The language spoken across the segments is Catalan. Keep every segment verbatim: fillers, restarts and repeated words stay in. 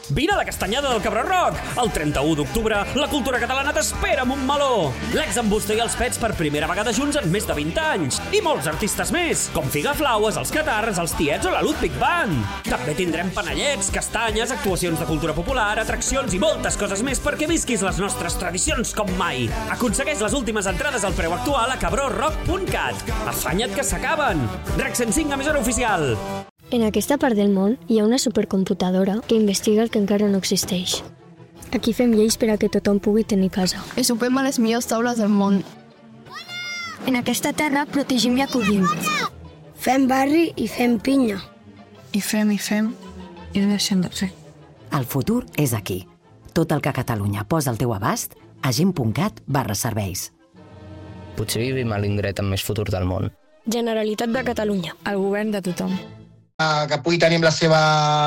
Vine a la Castanyada del Cabró Rock. El trenta-u d'octubre, la cultura catalana t'espera amb un meló. L'ex amb Busto i els Pets per primera vegada junts en més de vint anys. I molts artistes més, com Figaflaues, els Catarres, els Tiets o la Ludwig Band. També tindrem panellets, castanyes, actuacions de cultura popular, atraccions i moltes coses més perquè visquis les nostres tradicions com mai. Aconsegueix les últimes entrades al preu actual a cabró rock punt cat. Afanya't que s'acaben. Rec cent cinc, emissora oficial. En aquesta part del món hi ha una supercomputadora que investiga el que encara no existeix. Aquí fem lleis per a que tothom pugui tenir casa. I sopem a les millors taules del món. En aquesta terra protegim i acollim. Fem barri i fem pinya. I fem, i fem, i no deixem de fer. El futur és aquí. Tot el que Catalunya posa al teu abast a gent punt cat barra serveis. Potser vivim a l'indret amb més futur del món. Generalitat de Catalunya. El govern de tothom. Que pugui tenir amb la seva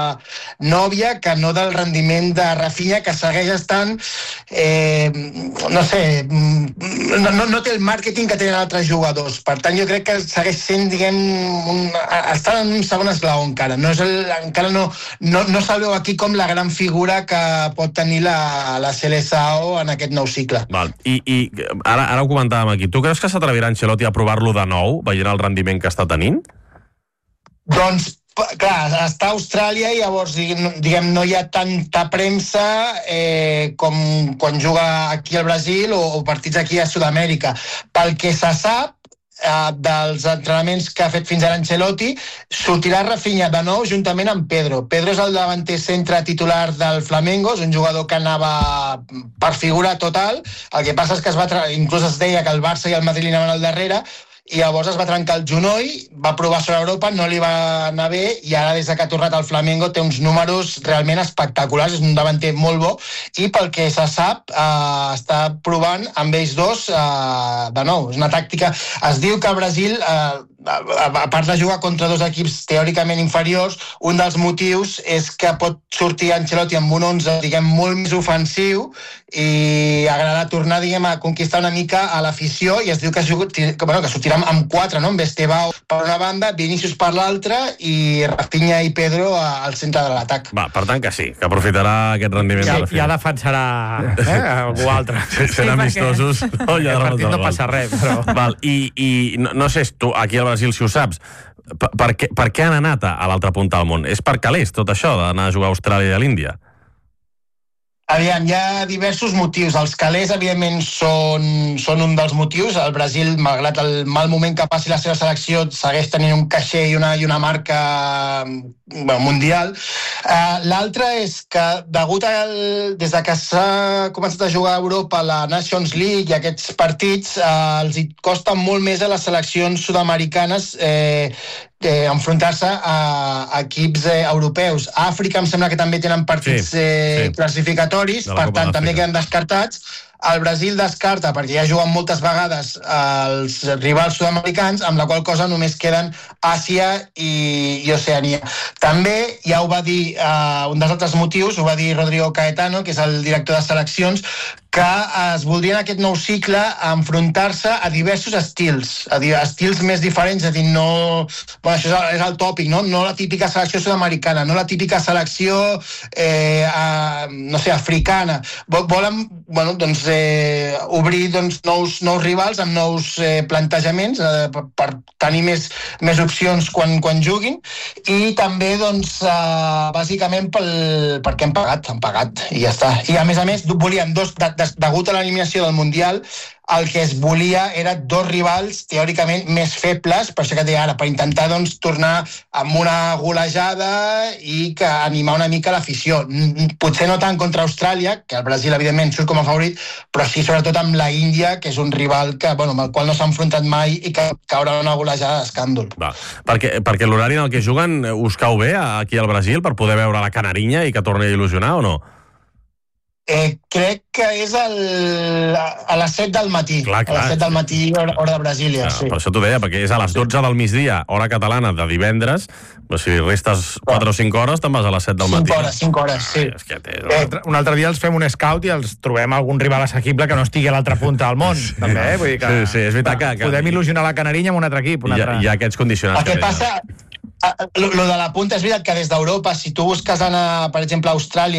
nòvia, que no del rendiment de Rafinha, que segueix estant, eh, no sé, no, no, no té el màrqueting que tenen altres jugadors. Per tant, jo crec que segueix sent, diguem, un, està en un segon esglaó encara. No és el, encara no, no, no sabeu aquí com la gran figura que pot tenir la, la Seleção en aquest nou cicle. Val. I, i ara, ara ho comentàvem aquí. Tu creus que s'atrevirà Ancelotti a provar-lo de nou, veient el rendiment que està tenint? Doncs, clar, està a Austràlia i llavors, diguem, no hi ha tanta premsa eh, com quan juga aquí al Brasil o, o partits aquí a Sud-amèrica. Pel que se sap, eh, dels entrenaments que ha fet fins ara Ancelotti, sortirà Rafinha de nou juntament amb Pedro. Pedro és el davanter centre titular del Flamengo, és un jugador que anava per figura total. El que passa és que es va inclús es deia que el Barça i el Madrid li anaven al darrere, i llavors es va trencar el genoll, va provar sobre Europa, no li va anar bé, i ara des que ha tornat al Flamengo té uns números realment espectaculars, és un davanter molt bo, i pel que se sap eh, està provant amb ells dos eh, de nou. És una tàctica, es diu que el Brasil, eh, a part de jugar contra dos equips teòricament inferiors, un dels motius és que pot sortir Ancelotti amb un onze, diguem, molt més ofensiu i agradarà tornar, diguem, a conquistar una mica a l'afició, i es diu que, que, bueno, que sortirà amb quatre, no? Amb Estevao per una banda, Vinícius per l'altra i Rafinha i Pedro al centre de l'atac. Va, per tant que sí, que aprofitarà aquest rendiment ja, de la fi. Ja defensarà eh, algú altre. Sent sí, amistosos. No, ja el partit no passa res, però... Val, i, i no, no sé, tu, aquí al Brasil, si ho saps, per, per, què, per què han anat a, a l'altra punta del món? És per calés, tot això, d'anar a jugar a Austràlia i a l'Índia? Aviam, hi ha diversos motius. Els calés, evidentment, són, són un dels motius. El Brasil, malgrat el mal moment que passi la seva selecció, segueix tenint un caixer i una, i una marca bueno, mundial. Uh, L'altre és que, degut al, des de que s'ha començat a jugar a Europa la Nations League i aquests partits, uh, els hi costa molt més a les seleccions sud-americanes eh, Eh, enfrontar-se a, a equips eh, europeus. A Àfrica em sembla que també tenen partits sí, eh, sí. classificatoris, per tant també queden descartats. El Brasil descarta perquè ja juguen moltes vegades els rivals sud-americans, amb la qual cosa només queden Àsia i, i Oceania. També, ja ho va dir, eh, un dels altres motius, ho va dir Rodrigo Caetano, que és el director de seleccions, que es voldrien aquest nou cicle a enfrontar-se a diversos estils, a dir, estils més diferents, és a dir, no... Bueno, això és el, és el tòpic, no? No la típica selecció sud-americana, no la típica selecció, eh, a, no sé, africana. Volen, bueno, doncs, eh, obrir doncs, nous, nous rivals amb nous eh, plantejaments eh, per, per tenir més, més opcions quan, quan juguin, i també, doncs, eh, bàsicament pel, perquè han pagat, han pagat, i ja està. I a més a més, volien dos... De, de, degut a l'eliminació del Mundial, el que es volia era dos rivals teòricament més febles, per això que deia ara, per intentar doncs, tornar amb una golejada i que animar una mica l'afició. Potser no tant contra Austràlia, que el Brasil evidentment surt com a favorit, però sí sobretot amb la Índia, que és un rival que, bueno, amb el qual no s'ha enfrontat mai i que caurà una golejada d'escàndol. Va. Perquè, perquè l'horari en el que juguen us cau bé aquí al Brasil per poder veure la Canarinya i que torni a il·lusionar o no? Eh, crec que és el, a les set del matí. Clar, clar, a les set del matí, hora, hora de Brasília. Ja, sí. Per això t'ho deia, perquè és a les dotze del migdia, hora catalana de divendres, però si restes quatre o cinc hores, te'n vas a les set del matí. cinc hores, cinc hores, sí. Ai, és que té... un, altre, un altre dia els fem un scout i els trobem algun rival assequible que no estigui a l'altra punta del món. Sí, també, eh? Vull dir que, sí, sí, és veritat que... Podem il·lusionar la Canarinya amb un altre equip. Un altre... Hi, ha, hi ha aquests condicionants. El que passa... Lo de la punta és veritat que des d'Europa, si tu busques anar, per exemple, a Austràlia,